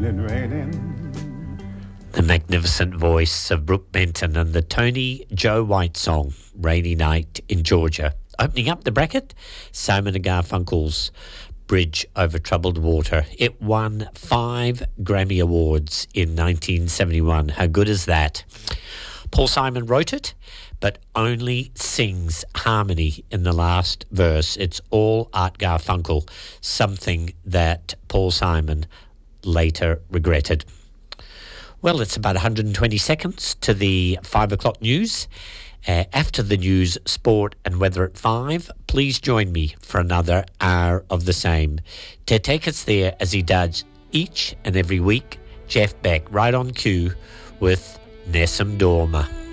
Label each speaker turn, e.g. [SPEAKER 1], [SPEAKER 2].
[SPEAKER 1] The magnificent voice of Brooke Benton and the Tony Joe White song, Rainy Night in Georgia. Opening up the bracket, Simon and Garfunkel's Bridge Over Troubled Water. It won 5 Grammy Awards in 1971. How good is that? Paul Simon wrote it, but only sings harmony in the last verse. It's all Art Garfunkel, something that Paul Simon later regretted. Well, it's about 120 seconds to the 5 o'clock news. After the news, sport and weather at 5, please join me for another hour of the same. To take us there, as he does each and every week, Jeff Beck, right on cue with Nessun Dorma.